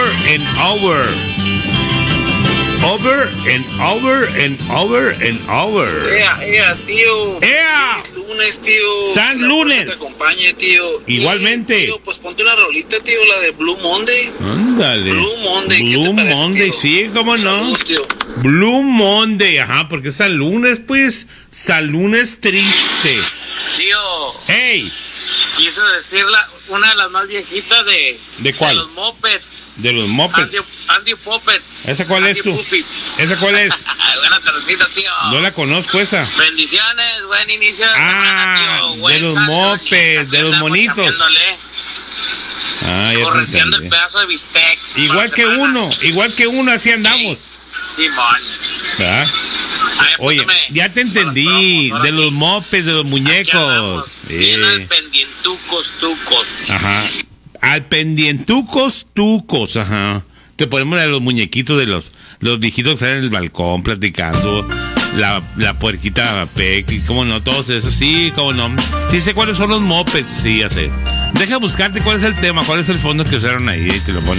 over and over. Over and over and over and over. Tío. Feliz lunes, tío. San Lunes. Te acompañe, tío. Igualmente. Tío, pues ponte una rolita, tío, la de Blue Monday. Ándale. Blue Monday. ¿Qué Blue te parece, Monday, tío? sí, cómo no. Saludos, tío. Blue Monday, ajá, porque es San Lunes, pues. San Lunes triste. Tío. ¡Ey! Quiso decir una de las más viejitas de... ¿De cuál? De los Muppets. De los Muppets. Andy Puppets. ¿Esa cuál es tú? Puppets. ¿Esa cuál es? Buena tardecita, tío. No la conozco esa. Bendiciones, buen inicio de semana, tío. Buen de los saldo, Muppets, de los andamos monitos. chambeándole, Ah, ya te correteando el entendí. pedazo de bistec. Igual que uno, así andamos. Simón. ¿Verdad? Oye, ya te entendí, de los Muppets, de los muñecos. Bien al pendientucos, tucos. Ajá. Al pendientucos, tucos, ajá. Te ponemos a los muñequitos de los viejitos que salen en el balcón platicando. La puerquita Pequi, cómo no, todos esos, sí, cómo no. Sí sé cuáles son los Muppets, sí, ya sé. Deja buscarte cuál es el tema, cuál es el fondo que usaron ahí, te lo pones.